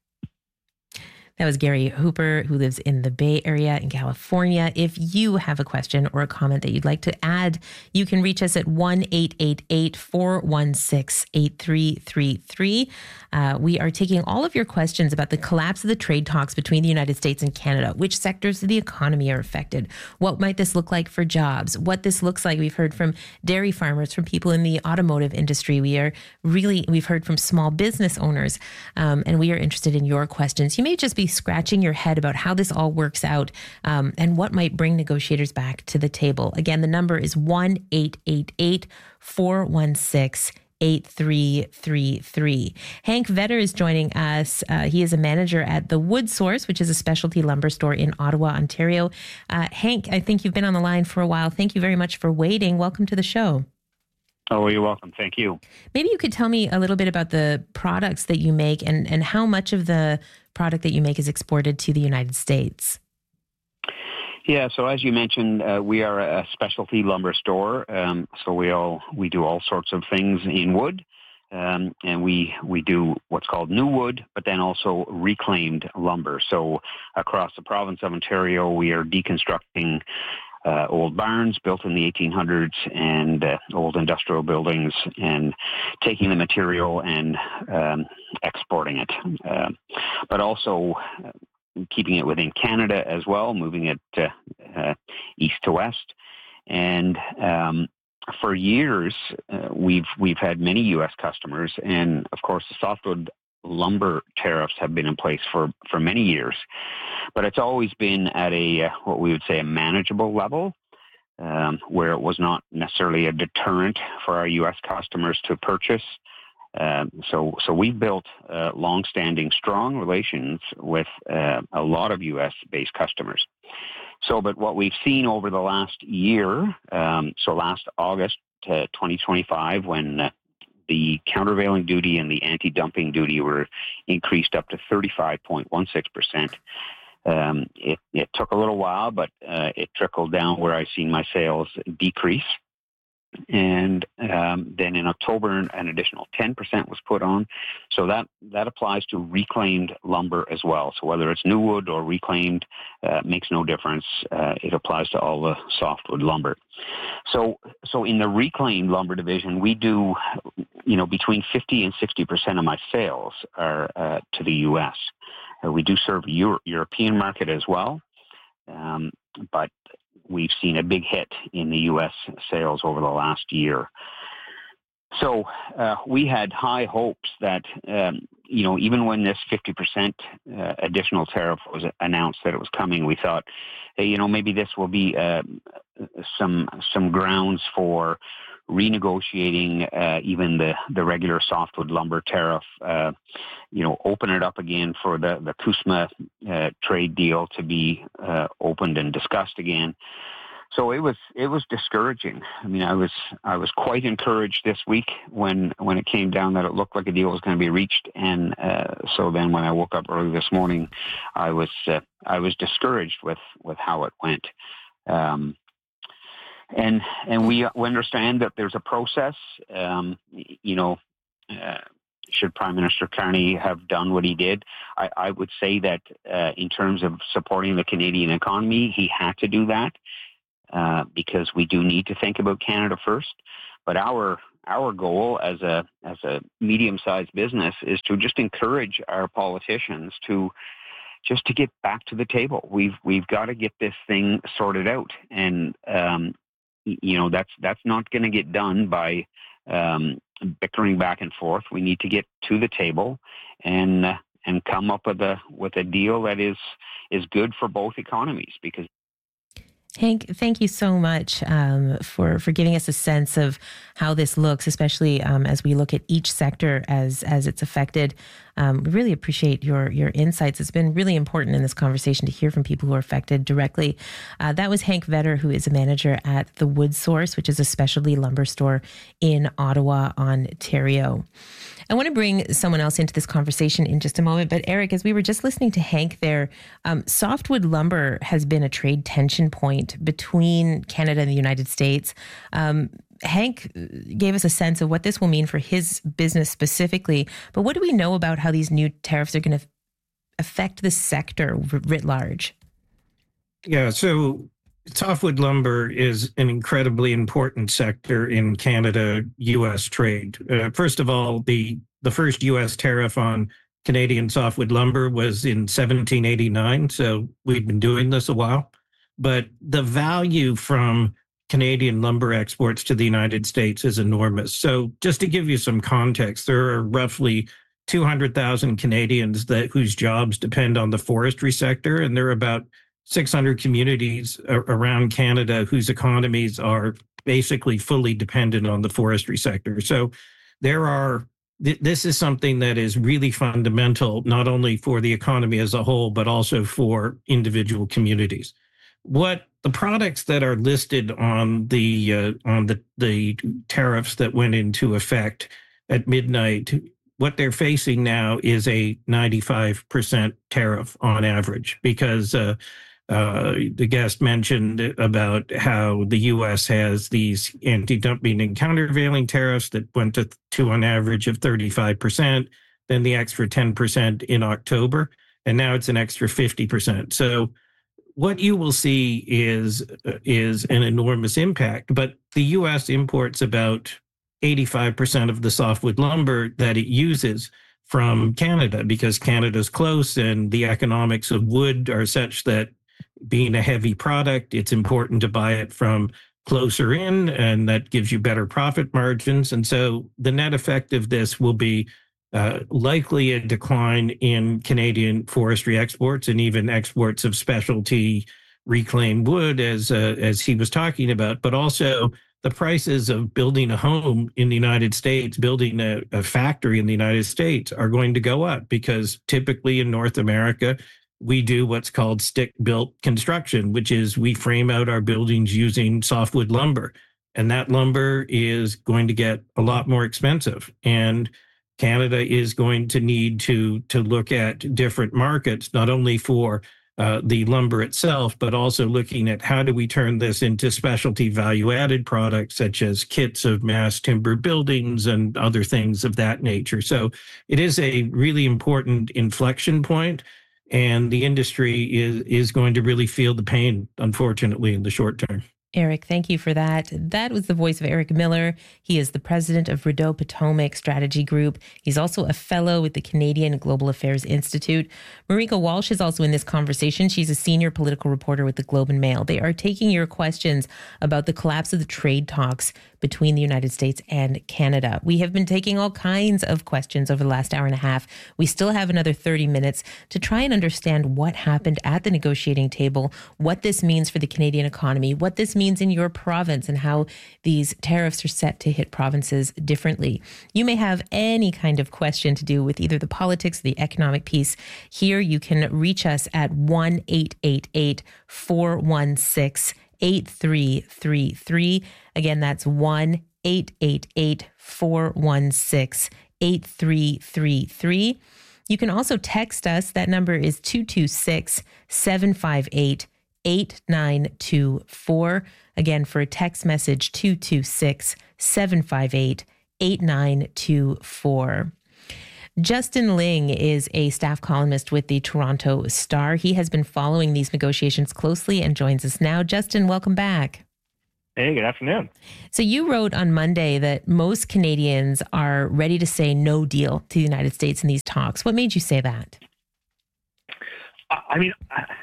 That was Gary Hooper, who lives in the Bay Area in California. If you have a question or a comment that you'd like to add, you can reach us at one eight eight eight, four one six, eight three three three. Uh, we are taking all of your questions about the collapse of the trade talks between the United States and Canada. Which sectors of the economy are affected? What might this look like for jobs? What this looks like? We've heard from dairy farmers, from people in the automotive industry. We are really, we've heard from small business owners, um, and we are interested in your questions. You may just be scratching your head about how this all works out um, and what might bring negotiators back to the table. Again, the number is one eight eight eight, four one six, eight three three three. Hank Vetter is joining us. Uh, he is a manager at the Wood Source, which is a specialty lumber store in Ottawa, Ontario. Uh, Hank, I think you've been on the line for a while. Thank you very much for waiting. Welcome to the show. Oh, you're welcome. Thank you. Maybe you could tell me a little bit about the products that you make and, and how much of the product that you make is exported to the United States. Yeah, so as you mentioned, uh, we are a specialty lumber store. Um, so we all we do all sorts of things in wood, um, and we we do what's called new wood, but then also reclaimed lumber. So across the province of Ontario, we are deconstructing Uh, old barns built in the eighteen hundreds and uh, old industrial buildings and taking the material and um, exporting it, uh, but also uh, keeping it within Canada as well, moving it uh, uh, east to west. And um, for years, uh, we've we've had many U S customers, and of course, the softwood lumber tariffs have been in place for, for many years, but it's always been at a, uh, what we would say, a manageable level, um, where it was not necessarily a deterrent for our U S customers to purchase. Um, so, so we've built uh, long-standing, strong relations with uh, a lot of U S-based customers. So, but what we've seen over the last year, um, so last August to twenty twenty-five, when uh, the countervailing duty and the anti-dumping duty were increased up to thirty-five point one six percent. Um, it, it took a little while, but uh, it trickled down where I've seen my sales decrease. And um, then in October, an additional ten percent was put on. So that, that applies to reclaimed lumber as well. So whether it's new wood or reclaimed, uh, makes no difference. Uh, it applies to all the softwood lumber. So, so in the reclaimed lumber division, we do, you know, between fifty and sixty percent of my sales are uh, to the U S. Uh, we do serve Euro- European market as well, um, but we've seen a big hit in the U S sales over the last year. So uh, we had high hopes that, um, you know, even when this fifty percent uh, additional tariff was announced that it was coming, we thought, hey, you know, maybe this will be uh, some some grounds for renegotiating uh, even the, the regular softwood lumber tariff, uh, you know, open it up again for the, the CUSMA uh, trade deal to be uh, opened and discussed again. So it was it was discouraging. I mean, I was I was quite encouraged this week when when it came down that it looked like a deal was going to be reached, and uh, so then when I woke up early this morning, I was uh, I was discouraged with with how it went. Um, and and we, we understand that there's a process. Um, you know, uh, should Prime Minister Carney have done what he did, I, I would say that uh, in terms of supporting the Canadian economy, he had to do that uh, because we do need to think about Canada first. But our our goal as a as a medium-sized business is to just encourage our politicians to just to get back to the table. We've we've got to get this thing sorted out, and um, you know that's that's not going to get done by um, bickering back and forth. We need to get to the table and uh, and come up with a with a deal that is is good for both economies. Because Hank, thank you so much um, for for giving us a sense of how this looks, especially um, as we look at each sector as as it's affected. Um, we really appreciate your your insights. It's been really important in this conversation to hear from people who are affected directly. Uh, that was Hank Vetter, who is a manager at the Wood Source, which is a specialty lumber store in Ottawa, Ontario. I want to bring someone else into this conversation in just a moment. But Eric, as we were just listening to Hank there, um, softwood lumber has been a trade tension point between Canada and the United States. Um, Hank gave us a sense of what this will mean for his business specifically. But what do we know about how these new tariffs are going to affect the sector writ large? Yeah, so softwood lumber is an incredibly important sector in Canada-U S trade. Uh, first of all, the, the first U S tariff on Canadian softwood lumber was in seventeen eighty-nine, so we've been doing this a while. But the value from Canadian lumber exports to the United States is enormous. So just to give you some context, there are roughly two hundred thousand Canadians that whose jobs depend on the forestry sector, and there are about six hundred communities around Canada whose economies are basically fully dependent on the forestry sector. So there are, th- this is something that is really fundamental, not only for the economy as a whole, but also for individual communities. What the products that are listed on the uh, on the, the tariffs that went into effect at midnight, what they're facing now is a ninety-five percent tariff on average, because uh, uh, the guest mentioned about how the U S has these anti-dumping and countervailing tariffs that went to, to an average of thirty-five percent, then the extra ten percent in October, and now it's an extra fifty percent. So what you will see is is an enormous impact, but the U S imports about eighty-five percent of the softwood lumber that it uses from Canada, because Canada's close and the economics of wood are such that, being a heavy product, it's important to buy it from closer in, and that gives you better profit margins. And so the net effect of this will be uh, likely a decline in Canadian forestry exports and even exports of specialty reclaimed wood, as uh, as he was talking about, but also the prices of building a home in the United States, building a, a factory in the United States are going to go up, because typically in North America, we do what's called stick-built construction, which is we frame out our buildings using softwood lumber. And that lumber is going to get a lot more expensive. And Canada is going to need to, to look at different markets, not only for uh, the lumber itself, but also looking at how do we turn this into specialty value-added products, such as kits of mass timber buildings and other things of that nature. So it is a really important inflection point. And the industry is is going to really feel the pain, unfortunately, in the short term. Eric, thank you for that. That was the voice of Eric Miller. He is the president of Rideau Potomac Strategy Group. He's also a fellow with the Canadian Global Affairs Institute. Marika Walsh is also in this conversation. She's a senior political reporter with the Globe and Mail. They are taking your questions about the collapse of the trade talks between the United States and Canada. We have been taking all kinds of questions over the last hour and a half. We still have another thirty minutes to try and understand what happened at the negotiating table, what this means for the Canadian economy, what this means in your province, and how these tariffs are set to hit provinces differently. You may have any kind of question to do with either the politics or the economic piece. Here you can reach us at one eight eight eight, four one six, eight three three three. Again, that's one eight eight eight, four one six, eight three three three. You can also text us. That number is two two six, seven five eight, eight nine two four. Again, for a text message, two two six, seven five eight, eight nine two four. Justin Ling is a staff columnist with the Toronto Star. He has been following these negotiations closely and joins us now. Justin, welcome back. Hey, good afternoon. So you wrote on Monday that most Canadians are ready to say no deal to the United States in these talks. What made you say that? I mean,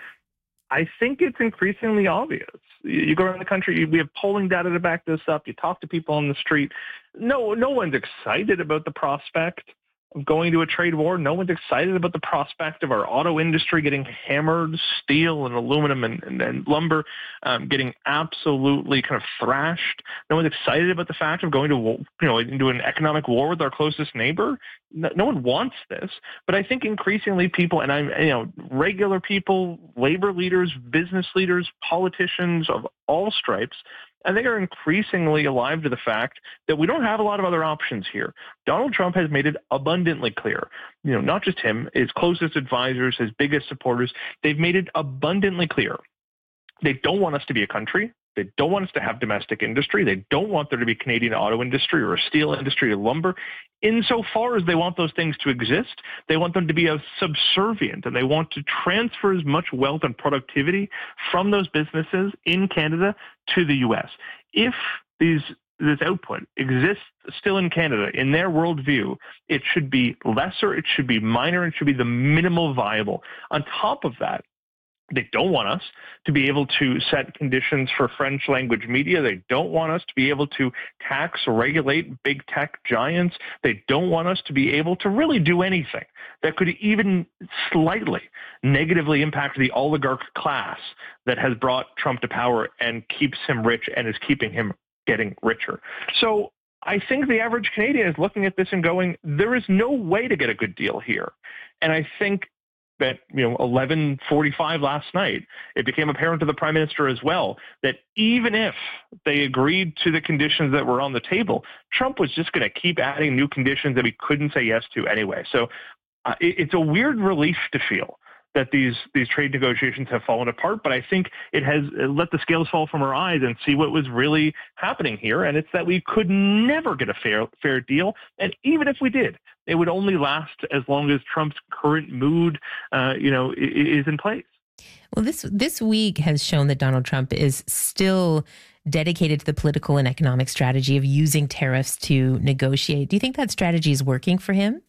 I think it's increasingly obvious. You go around the country, we have polling data to back this up. You talk to people on the street. No, no one's excited about the prospect of going to a trade war. No one's excited about the prospect of our auto industry getting hammered, steel and aluminum and, and, and lumber um, getting absolutely kind of thrashed. No one's excited about the fact of going to, you know, into an economic war with our closest neighbor. No, no one wants this, but I think increasingly people, and I'm, you know, regular people, labor leaders, business leaders, politicians of all stripes, I think are increasingly alive to the fact that we don't have a lot of other options here. Donald Trump has made it abundantly clear, you know, not just him, his closest advisors, his biggest supporters, they've made it abundantly clear. They don't want us to be a country. They don't want us to have domestic industry. They don't want there to be Canadian auto industry or a steel industry or lumber. Insofar as they want those things to exist, they want them to be a subservient, and they want to transfer as much wealth and productivity from those businesses in Canada to the U S. If these this output exists still in Canada, in their worldview, it should be lesser, it should be minor, it should be the minimal viable. On top of that, they don't want us to be able to set conditions for French language media. They don't want us to be able to tax or regulate big tech giants. They don't want us to be able to really do anything that could even slightly negatively impact the oligarch class that has brought Trump to power and keeps him rich and is keeping him getting richer. So I think the average Canadian is looking at this and going, there is no way to get a good deal here. And I think that, you know, eleven forty-five last night, it became apparent to the Prime Minister as well that even if they agreed to the conditions that were on the table, Trump was just going to keep adding new conditions that we couldn't say yes to anyway. So uh, it, it's a weird relief to feel that these these trade negotiations have fallen apart, but I think it has let the scales fall from our eyes and see what was really happening here, and it's that we could never get a fair fair deal, and even if we did, it would only last as long as Trump's current mood, uh, you know, is in place. Well, this this week has shown that Donald Trump is still dedicated to the political and economic strategy of using tariffs to negotiate. Do you think that strategy is working for him?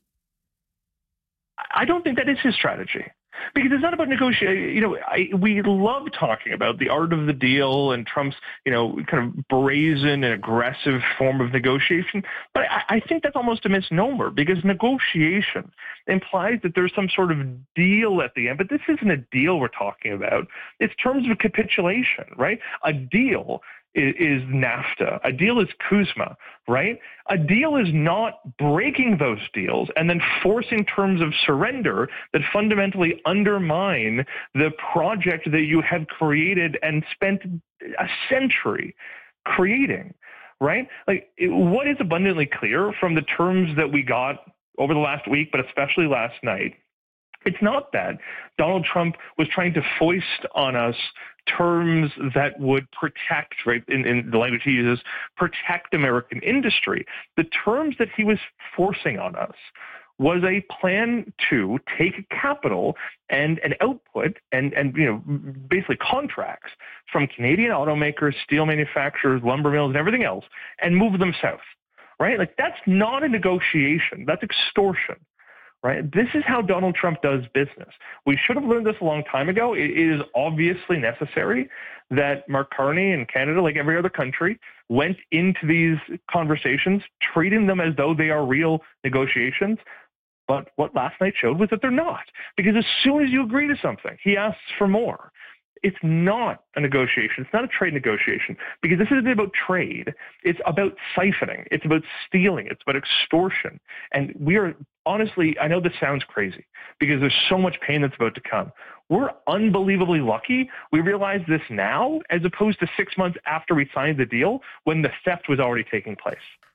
I don't think that is his strategy. Because it's not about negotiating. You know, I, we love talking about the art of the deal and Trump's, you know, kind of brazen and aggressive form of negotiation. But I, I think that's almost a misnomer, because negotiation implies that there's some sort of deal at the end. But this isn't a deal we're talking about. It's terms of capitulation, right? A deal is, is NAFTA. A deal is CUSMA, right? A deal is not breaking those deals and then forcing terms of surrender that fundamentally undermine the project that you have created and spent a century creating, right? Like, it, what is abundantly clear from the terms that we got over the last week, but especially last night, it's not that Donald Trump was trying to foist on us terms that would protect, right, in, in the language he uses, protect American industry. The terms that he was forcing on us was a plan to take capital and an output and, and you know, basically contracts from Canadian automakers, steel manufacturers, lumber mills, and everything else, and move them south, right? Like, that's not a negotiation. That's extortion. Right? This is how Donald Trump does business. We should have learned this a long time ago. It is obviously necessary that Mark Carney and Canada, like every other country, went into these conversations treating them as though they are real negotiations. But what last night showed was that they're not. Because as soon as you agree to something, he asks for more. It's not a negotiation. It's not a trade negotiation, because this isn't about trade. It's about siphoning. It's about stealing. It's about extortion. And we are, honestly, I know this sounds crazy because there's so much pain that's about to come. We're unbelievably lucky we realize this now as opposed to six months after we signed the deal when the theft was already taking place.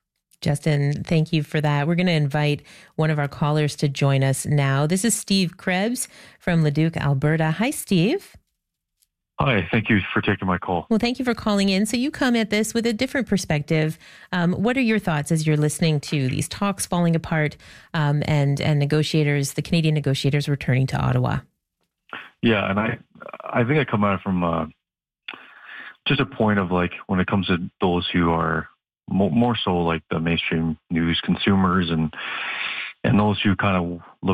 Justin, thank you for that. We're going to invite one of our callers to join us now. This is Steve Krebs from Leduc, Alberta. Hi, Steve. Hi, thank you for taking my call. Well, thank you for calling in. So you come at this with a different perspective. Um, what are your thoughts as you're listening to these talks falling apart um, and and negotiators, the Canadian negotiators returning to Ottawa? Yeah, and I I think I come at it from uh, just a point of like when it comes to those who are more, more so like the mainstream news consumers and and those who kind of look